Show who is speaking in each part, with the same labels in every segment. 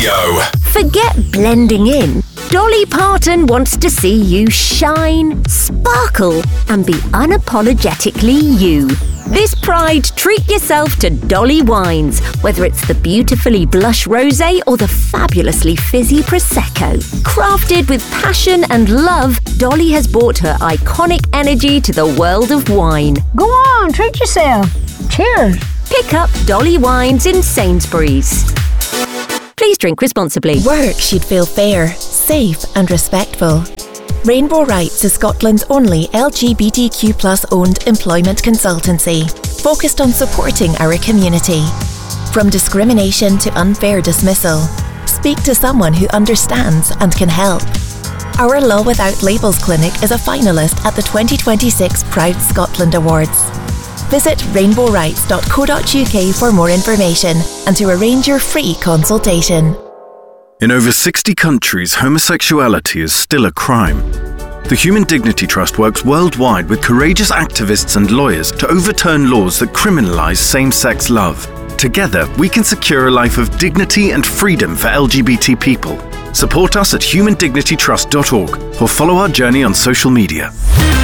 Speaker 1: Yo.
Speaker 2: Forget blending in. Dolly Parton wants to see you shine, sparkle, and be unapologetically you. This Pride, treat yourself to Dolly wines, whether it's the beautifully blush rosé or the fabulously fizzy Prosecco. Crafted with passion and love, Dolly has brought her iconic energy to the world of wine.
Speaker 3: Go on, treat yourself. Cheers.
Speaker 2: Pick up Dolly wines in Sainsbury's. Please drink responsibly.
Speaker 4: Work should feel fair, safe and respectful. Rainbow Rights is Scotland's only LGBTQ+ owned employment consultancy, focused on supporting our community. From discrimination to unfair dismissal, speak to someone who understands and can help. Our Law Without Labels clinic is a finalist at the 2026 Proud Scotland Awards. Visit rainbowrights.co.uk for more information and to arrange your free consultation.
Speaker 1: In over 60 countries, homosexuality is still a crime. The Human Dignity Trust works worldwide with courageous activists and lawyers to overturn laws that criminalise same-sex love. Together, we can secure a life of dignity and freedom for LGBT people. Support us at humandignitytrust.org or follow our journey on social media.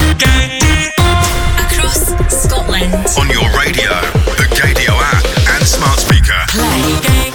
Speaker 5: Across Scotland.
Speaker 1: On your radio, the Gadio app and smart speaker.
Speaker 5: Play.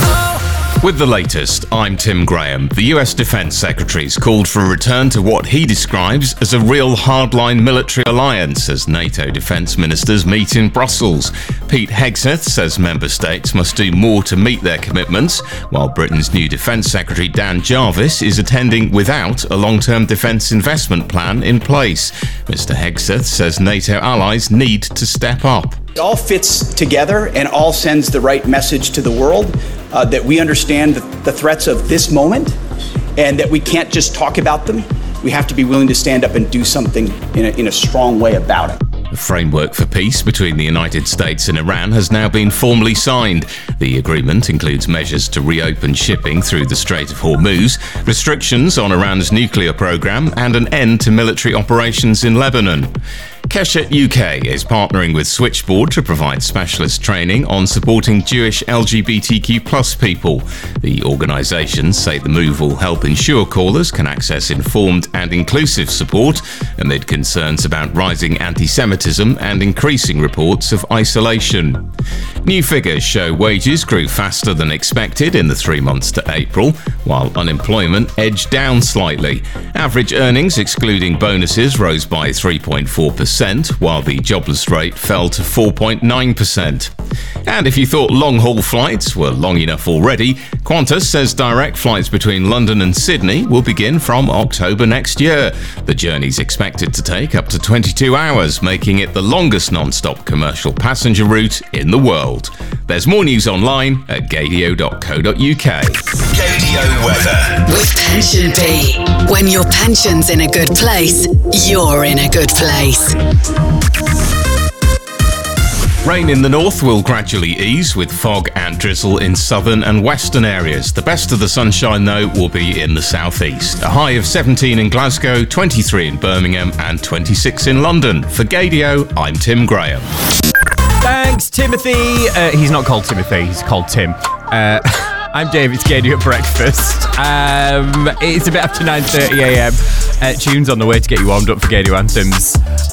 Speaker 6: With the latest, I'm Tim Graham. The US Defence Secretary's called for a return to what he describes as a real hardline military alliance as NATO defence ministers meet in Brussels. Pete Hegseth says member states must do more to meet their commitments, while Britain's new Defence Secretary Dan Jarvis is attending without a long-term defence investment plan in place. Mr Hegseth says NATO allies need to step up.
Speaker 7: It all fits together and all sends the right message to the world that we understand the threats of this moment and that we can't just talk about them. We have to be willing to stand up and do something in a strong way about it.
Speaker 6: The framework for peace between the United States and Iran has now been formally signed. The agreement includes measures to reopen shipping through the Strait of Hormuz, restrictions on Iran's nuclear program, and an end to military operations in Lebanon. Keshet UK is partnering with Switchboard to provide specialist training on supporting Jewish LGBTQ+ people. The organisations say the move will help ensure callers can access informed and inclusive support amid concerns about rising anti-Semitism and increasing reports of isolation. New figures show wages grew faster than expected in the 3 months to April, while unemployment edged down slightly. Average earnings, excluding bonuses, rose by 3.4%. While the jobless rate fell to 4.9%. And if you thought long-haul flights were long enough already, Qantas says direct flights between London and Sydney will begin from October next year. The journey's expected to take up to 22 hours, making it the longest non-stop commercial passenger route in the world. There's more news online at gadio.co.uk.
Speaker 1: Gadio weather.
Speaker 5: With Pension P. When your pension's in a good place, you're in a good place.
Speaker 6: Rain in the north will gradually ease with fog and drizzle in southern and western areas. The best of the sunshine, though, will be in the southeast. A high of 17 in Glasgow, 23 in Birmingham and 26 in London. For Gadio, I'm Tim Graham.
Speaker 8: Thanks, Timothy. He's not called Timothy, he's called Tim. I'm Dave, it's Gadio at breakfast. It's a bit after 9:30am. Tunes on the way to get you warmed up for Gadio Anthems.